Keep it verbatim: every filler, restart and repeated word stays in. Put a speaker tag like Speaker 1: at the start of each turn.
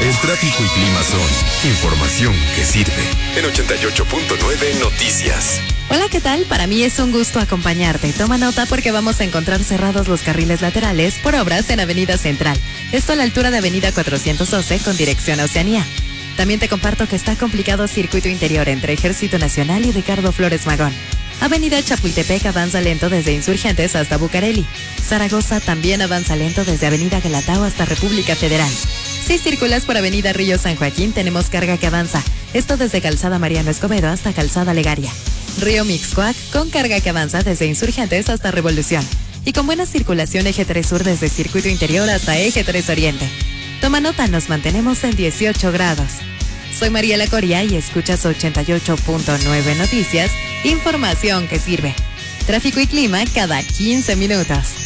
Speaker 1: El tráfico y clima son información que sirve. En ochenta y ocho punto nueve Noticias.
Speaker 2: Hola, ¿qué tal? Para mí es un gusto acompañarte. Toma nota porque vamos a encontrar cerrados los carriles laterales por obras en Avenida Central. Esto a la altura de Avenida cuatrocientos doce con dirección a Oceanía. También te comparto que está complicado circuito interior entre Ejército Nacional y Ricardo Flores Magón. Avenida Chapultepec avanza lento desde Insurgentes hasta Bucareli. Zaragoza también avanza lento desde Avenida Galatao hasta República Federal. Si circulas por Avenida Río San Joaquín, tenemos carga que avanza. Esto desde Calzada Mariano Escobedo hasta Calzada Legaria. Río Mixcoac con carga que avanza desde Insurgentes hasta Revolución. Y con buena circulación Eje tres Sur desde Circuito Interior hasta Eje tres Oriente. Toma nota, nos mantenemos en dieciocho grados. Soy Mariela Coria y escuchas ochenta y ocho punto nueve Noticias, información que sirve. Tráfico y clima cada quince minutos.